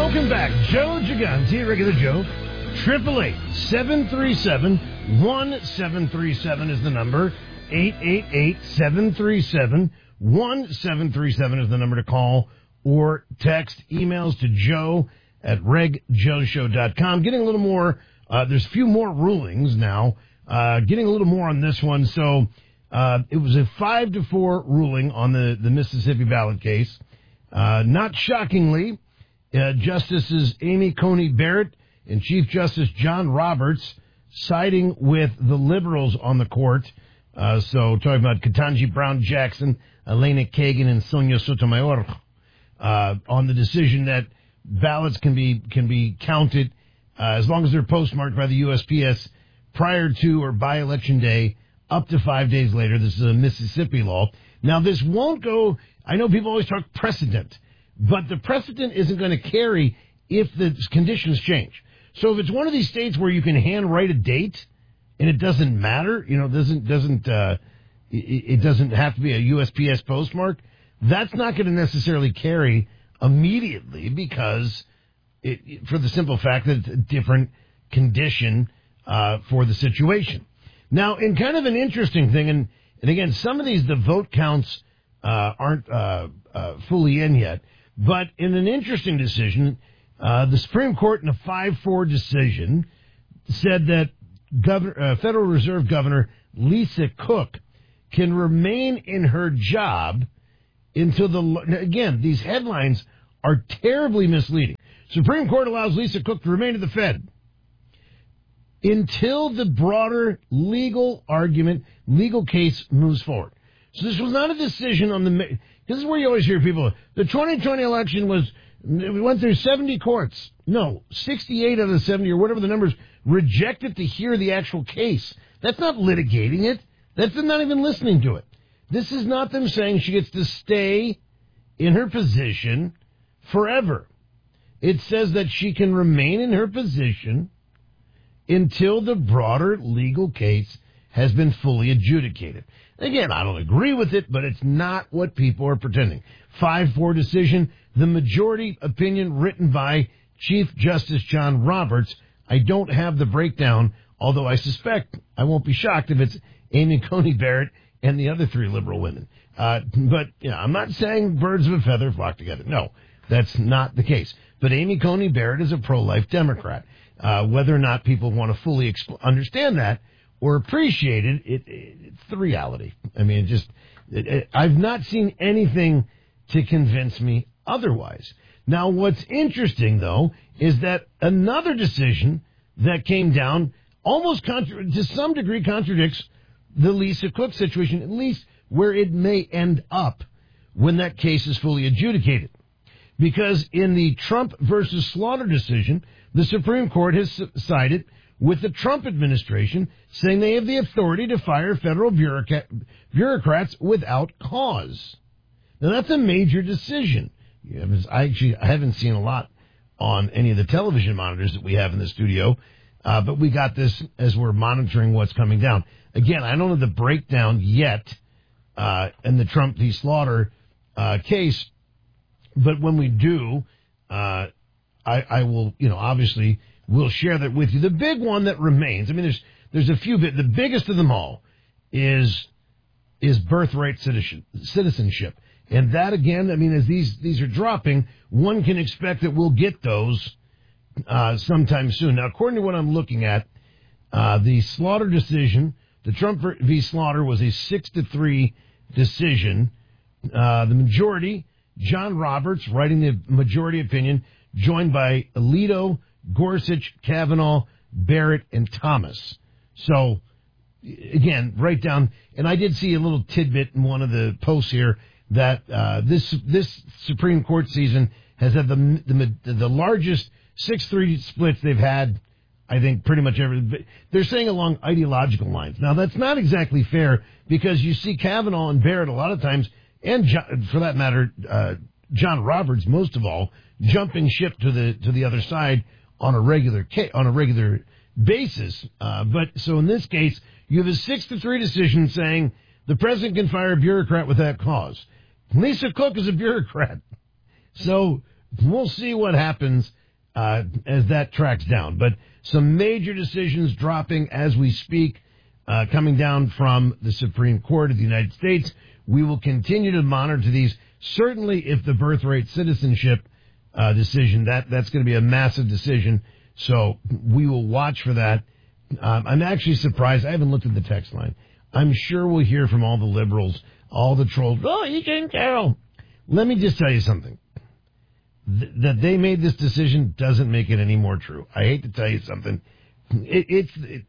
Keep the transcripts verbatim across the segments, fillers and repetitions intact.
Welcome back. Joe Gigante, regular Joe. Triple eight seven three seven one seven three seven is the number. Eight eight eight seven three seven one seven three seven is the number to call or text. Emails to Joe at reg joe show dot com. Getting a little more. Uh, there's a few more rulings now. Uh, getting a little more on this one. So uh, it was a five to four ruling on the the Mississippi ballot case. Uh, not shockingly. Uh, Justices Amy Coney Barrett and Chief Justice John Roberts siding with the liberals on the court. Uh, so talking about Ketanji Brown Jackson, Elena Kagan, and Sonia Sotomayor uh, on the decision that ballots can be can be counted uh, as long as they're postmarked by the U S P S prior to or by Election Day up to five days later. This is a Mississippi law. Now, this won't go. I know people always talk precedent. But the precedent isn't going to carry if the conditions change. So if it's one of these states where you can handwrite a date and it doesn't matter, you know, doesn't doesn't uh, it, it doesn't have to be a U S P S postmark, that's not going to necessarily carry immediately because it, for the simple fact that it's a different condition uh, for the situation. Now, in kind of an interesting thing, and, and again, some of these the vote counts uh, aren't uh, uh, fully in yet. But in an interesting decision, uh, the Supreme Court in a five four decision said that Governor, uh, Federal Reserve Governor Lisa Cook can remain in her job until the, again, these headlines are terribly misleading. Supreme Court allows Lisa Cook to remain at the Fed until the broader legal argument, legal case moves forward. So this was not a decision on the... This is where you always hear people, the twenty twenty election was, we went through seventy courts. No, sixty-eight out of the seventy or whatever the numbers rejected to hear the actual case. That's not litigating it. That's them not even listening to it. This is not them saying she gets to stay in her position forever. It says that she can remain in her position until the broader legal case has been fully adjudicated. Again, I don't agree with it, but it's not what people are pretending. five four decision, the majority opinion written by Chief Justice John Roberts. I don't have the breakdown, although I suspect I won't be shocked if it's Amy Coney Barrett and the other three liberal women. Uh, but you know, I'm not saying birds of a feather flock together. No, that's not the case. But Amy Coney Barrett is a pro-life Democrat. Uh, whether or not people want to fully exp- understand that, or appreciate it, it, it, it's the reality. I mean, it just, it, it, I've not seen anything to convince me otherwise. Now, what's interesting, though, is that another decision that came down almost contra- to some degree contradicts the Lisa Cook situation, at least where it may end up when that case is fully adjudicated. Because in the Trump versus Slaughter decision, the Supreme Court has sided with the Trump administration, saying they have the authority to fire federal bureaucrat, bureaucrats without cause. Now, that's a major decision. I actually I haven't seen a lot on any of the television monitors that we have in the studio, uh, but we got this as we're monitoring what's coming down. Again, I don't have the breakdown yet uh, in the Trump v. Slaughter uh, case, but when we do, uh, I, I will, you know, obviously... We'll share that with you. The big one that remains, I mean, there's there's a few bit. The biggest of them all is is birthright citizenship, and that again, I mean, as these these are dropping, one can expect that we'll get those uh, sometime soon. Now, according to what I'm looking at, uh, the Slaughter decision, the Trump v. Slaughter was a six to three decision. Uh, the majority, John Roberts, writing the majority opinion, joined by Alito, Gorsuch, Kavanaugh, Barrett, and Thomas. So, again, right down, and I did see a little tidbit in one of the posts here that uh, this this Supreme Court season has had the the, the largest six three splits they've had, I think, pretty much every. They're saying along ideological lines. Now, that's not exactly fair because you see Kavanaugh and Barrett a lot of times, and John, for that matter, uh, John Roberts most of all, jumping ship to the to the other side on a regular on a regular basis. Uh, but so in this case, you have a six to three decision saying the president can fire a bureaucrat without cause. Lisa Cook is a bureaucrat. So we'll see what happens uh, as that tracks down. But some major decisions dropping as we speak, uh, coming down from the Supreme Court of the United States. We will continue to monitor these. Certainly, if the birthright citizenship uh, decision, that that's going to be a massive decision. So we will watch for that. Um, I'm actually surprised. I haven't looked at the text line. I'm sure we'll hear from all the liberals, all the trolls. Oh, E. Jean Carroll. Let me just tell you something. Th- that they made this decision doesn't make it any more true. I hate to tell you something. It, it's. It,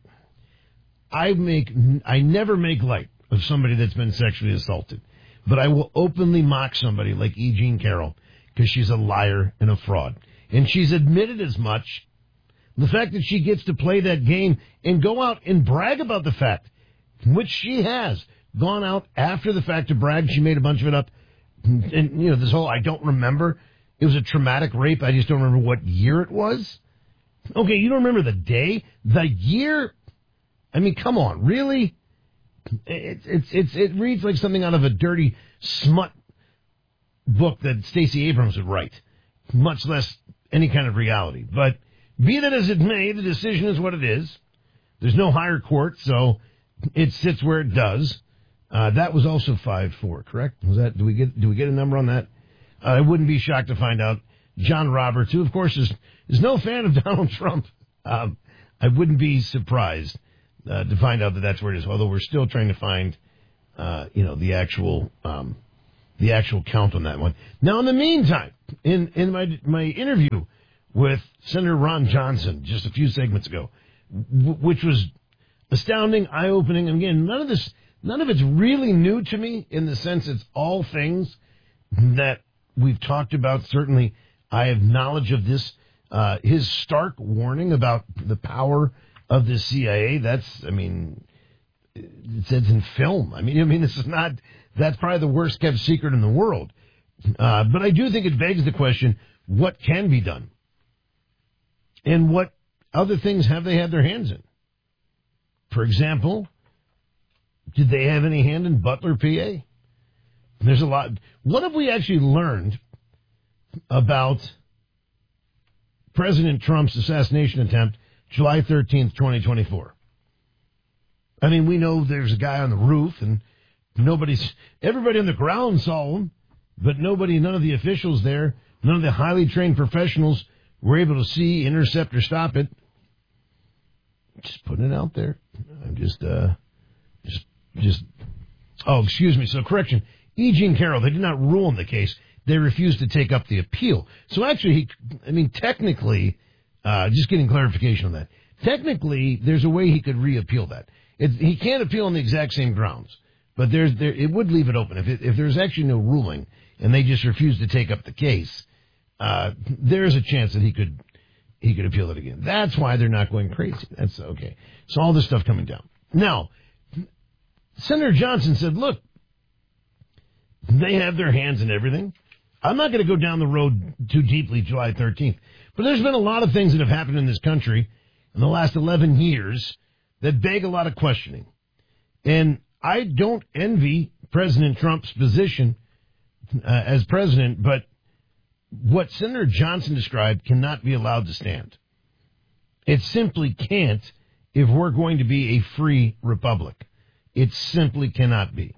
I make. I never make light of somebody that's been sexually assaulted, but I will openly mock somebody like E. Jean Carroll because she's a liar and a fraud, and she's admitted as much. The fact that she gets to play that game and go out and brag about the fact, which she has gone out after the fact to brag. She made a bunch of it up. And, you know, this whole, I don't remember. It was a traumatic rape. I just don't remember what year it was. Okay, you don't remember the day? The year? I mean, come on, really? It's, it's, it's, it reads like something out of a dirty smut book that Stacey Abrams would write, much less any kind of reality. But be that as it may, the decision is what it is. There's no higher court, so it sits where it does. Uh, that was also five four, correct? Was that? Do we get? Do we get a number on that? Uh, I wouldn't be shocked to find out. John Roberts, who of course is is no fan of Donald Trump. Um, I wouldn't be surprised uh, to find out that that's where it is. Although we're still trying to find, uh, you know, the actual um, the actual count on that one. Now, in the meantime, in in my my interview with Senator Ron Johnson just a few segments ago, w- which was astounding, eye-opening. And again, none of this, none of it's really new to me in the sense it's all things that we've talked about. Certainly, I have knowledge of this. Uh, his stark warning about the power of the C I A. That's, I mean, it says in film. I mean, I mean, this is not. That's probably the worst kept secret in the world. Uh, but I do think it begs the question: what can be done? And what other things have they had their hands in? For example, did they have any hand in Butler, P A? There's a lot. What have we actually learned about President Trump's assassination attempt, July thirteenth, twenty twenty-four? I mean, we know there's a guy on the roof, and nobody's, everybody on the ground saw him, but nobody, none of the officials there, none of the highly trained professionals were able to see, intercept, or stop it. Just putting it out there. I'm just, uh, just, just, oh, excuse me. So, correction. E. Jean Carroll, they did not rule in the case. They refused to take up the appeal. So, actually, he, I mean, technically, uh, just getting clarification on that. Technically, there's a way he could reappeal that. It, he can't appeal on the exact same grounds, but there's, there, it would leave it open. If it, if there's actually no ruling and they just refuse to take up the case, uh, there's a chance that he could, he could appeal it again. That's why they're not going crazy. That's okay. So all this stuff coming down. Now, Senator Johnson said, look, they have their hands in everything. I'm not going to go down the road too deeply July thirteenth, but there's been a lot of things that have happened in this country in the last eleven years that beg a lot of questioning. And I don't envy President Trump's position uh, as president, but what Senator Johnson described cannot be allowed to stand. It simply can't if we're going to be a free republic. It simply cannot be.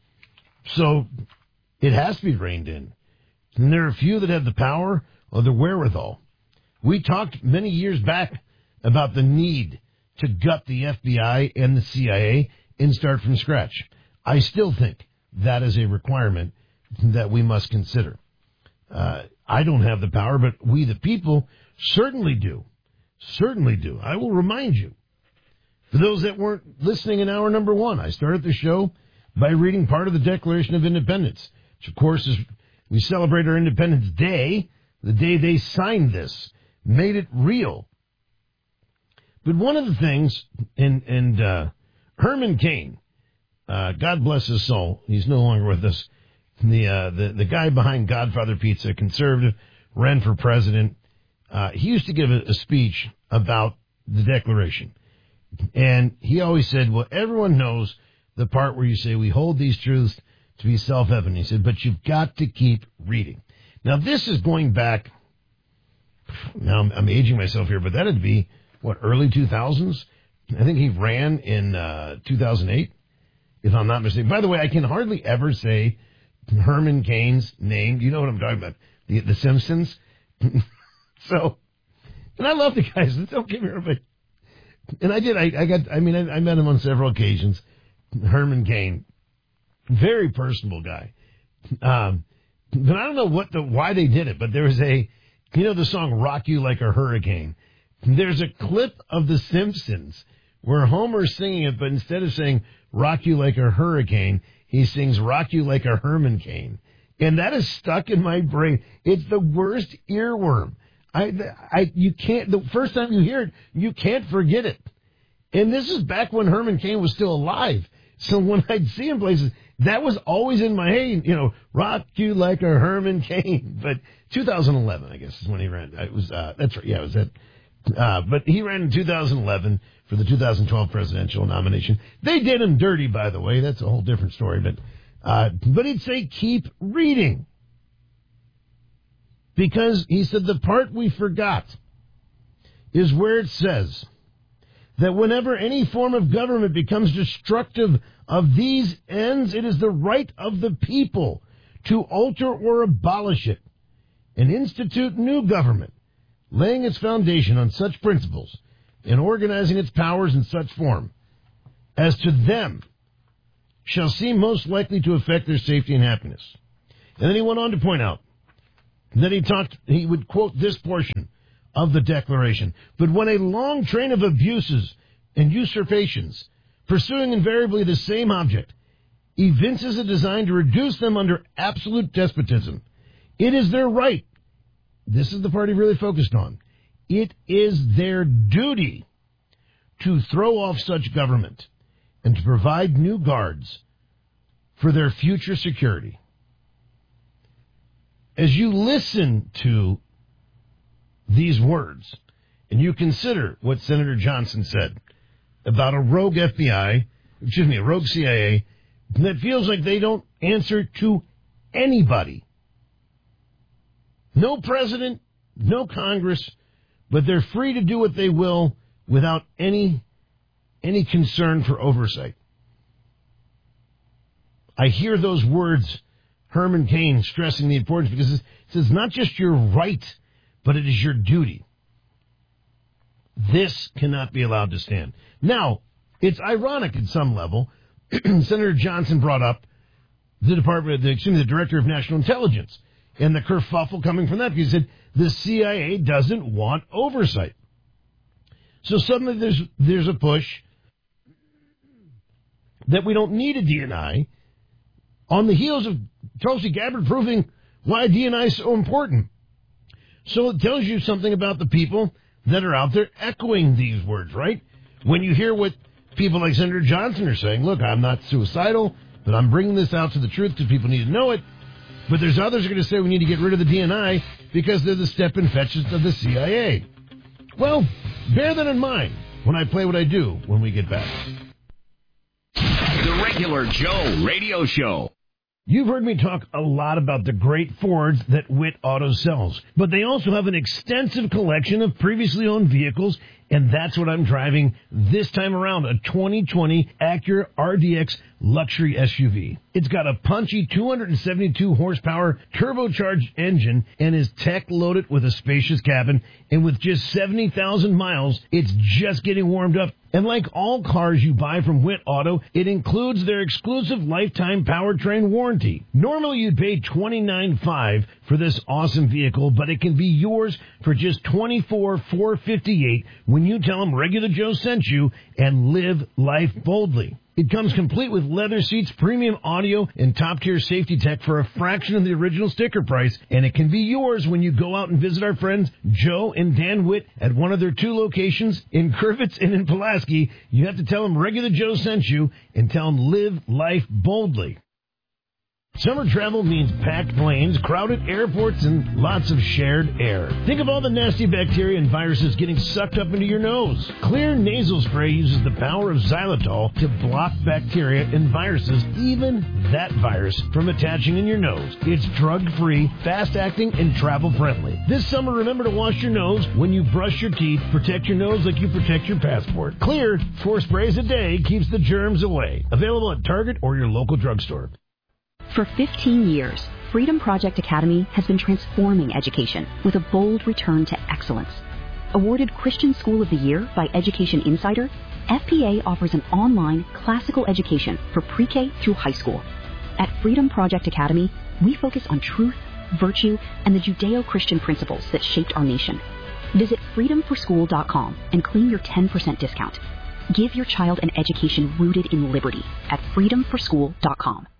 So it has to be reined in. And there are a few that have the power or the wherewithal. We talked many years back about the need to gut the F B I and the C I A and start from scratch. I still think that is a requirement that we must consider. Uh, I don't have the power, but we the people certainly do. Certainly do. I will remind you, for those that weren't listening in hour number one, I started the show by reading part of the Declaration of Independence, which of course is, we celebrate our Independence Day, the day they signed this, made it real. But one of the things, and, and uh, Herman Cain, uh, God bless his soul, he's no longer with us, the, uh, the, the guy behind Godfather Pizza, conservative, ran for president, uh, he used to give a, a speech about the Declaration. And he always said, well, everyone knows the part where you say we hold these truths to be self-evident. He said, but you've got to keep reading. Now, this is going back, now I'm, I'm aging myself here, but that would be, what, early two thousands? I think he ran in uh, two thousand eight, if I'm not mistaken. By the way, I can hardly ever say Herman Cain's name. You know what I'm talking about, the, the Simpsons. So, and I love the guys. Don't get me wrong, but, and I did. I, I got. I mean, I, I met him on several occasions. Herman Cain, very personable guy. Um, but I don't know what the why they did it. But there was a, you know, the song "Rock You Like a Hurricane." There's a clip of The Simpsons where Homer's singing it, but instead of saying "Rock You Like a Hurricane," he sings "Rock You Like a Herman Cain," and that is stuck in my brain. It's the worst earworm. I, I, you can't, the first time you hear it, you can't forget it. And this is back when Herman Cain was still alive. So when I'd see him places, that was always in my head, you know, rock you like a Herman Cain. But two thousand eleven, I guess, is when he ran. It was, uh, that's right. Yeah, it was that. Uh, but he ran in two thousand eleven for the two thousand twelve presidential nomination. They did him dirty, by the way. That's a whole different story. But, uh, but he'd say, keep reading. Because he said the part we forgot is where it says that whenever any form of government becomes destructive of these ends, it is the right of the people to alter or abolish it and institute new government, laying its foundation on such principles and organizing its powers in such form as to them shall seem most likely to affect their safety and happiness. And then he went on to point out that he talked, he would quote this portion of the Declaration. But when a long train of abuses and usurpations, pursuing invariably the same object, evinces a design to reduce them under absolute despotism, it is their right. This is the part he really focused on. It is their duty to throw off such government and to provide new guards for their future security. As you listen to these words and you consider what Senator Johnson said about a rogue F B I, excuse me, a rogue C I A that feels like they don't answer to anybody. No president, no Congress, but they're free to do what they will without any any concern for oversight. I hear those words, Herman Cain stressing the importance, because it says not just your right, but it is your duty. This cannot be allowed to stand. Now, it's ironic at some level. Senator Johnson brought up the Department, the, excuse me, the Director of National Intelligence and the kerfuffle coming from that, because he said the C I A doesn't want oversight. So suddenly there's there's a push that we don't need a D N I on the heels of Tulsi Gabbard proving why D N I is so important. So it tells you something about the people that are out there echoing these words, right? When you hear what people like Senator Johnson are saying, look, I'm not suicidal, but I'm bringing this out to the truth because people need to know it. But there's others who are going to say we need to get rid of the D N I because they're the step and fetches of the C I A. Well, bear that in mind when I play what I do when we get back. The Regular Joe Radio Show. You've heard me talk a lot about the great Fords that Witt Auto sells, but they also have an extensive collection of previously owned vehicles, and that's what I'm driving this time around, a twenty twenty Acura R D X luxury S U V. It's got a punchy two hundred seventy-two horsepower turbocharged engine and is tech-loaded with a spacious cabin, and with just seventy thousand miles, it's just getting warmed up. And like all cars you buy from Witt Auto, it includes their exclusive lifetime powertrain warranty. Normally you'd pay twenty-nine thousand five hundred dollars for this awesome vehicle, but it can be yours for just twenty-four thousand four hundred fifty-eight dollars when you tell them Regular Joe sent you and live life boldly. It comes complete with leather seats, premium audio, and top-tier safety tech for a fraction of the original sticker price, and it can be yours when you go out and visit our friends Joe and Dan Witt at one of their two locations in Curvitz and in Pulaski. You have to tell them Regular Joe sent you and tell them live life boldly. Summer travel means packed planes, crowded airports, and lots of shared air. Think of all the nasty bacteria and viruses getting sucked up into your nose. Clear nasal spray uses the power of xylitol to block bacteria and viruses, even that virus, from attaching in your nose. It's drug-free, fast-acting, and travel-friendly. This summer, remember to wash your nose when you brush your teeth. Protect your nose like you protect your passport. Clear, four sprays a day keeps the germs away. Available at Target or your local drugstore. For fifteen years, Freedom Project Academy has been transforming education with a bold return to excellence. Awarded Christian School of the Year by Education Insider, F P A offers an online classical education for pre-K through high school. At Freedom Project Academy, we focus on truth, virtue, and the Judeo-Christian principles that shaped our nation. Visit freedom for school dot com and claim your ten percent discount. Give your child an education rooted in liberty at freedom for school dot com.